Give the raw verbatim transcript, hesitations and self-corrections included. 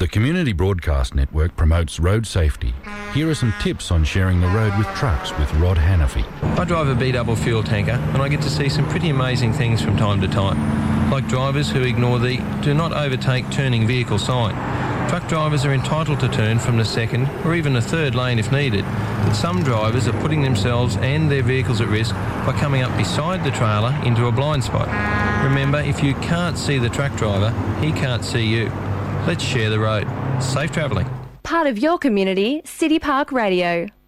The Community Broadcast Network promotes road safety. Here are some tips on sharing the road with trucks with Rod Hannafy. I drive a B-double fuel tanker and I get to see some pretty amazing things from time to time, like drivers who ignore the "do not overtake turning vehicle" sign. Truck drivers are entitled to turn from the second or even the third lane if needed, but some drivers are putting themselves and their vehicles at risk by coming up beside the trailer into a blind spot. Remember, if you can't see the truck driver, he can't see you. Let's share the road. Safe travelling. Part of your community, City Park Radio.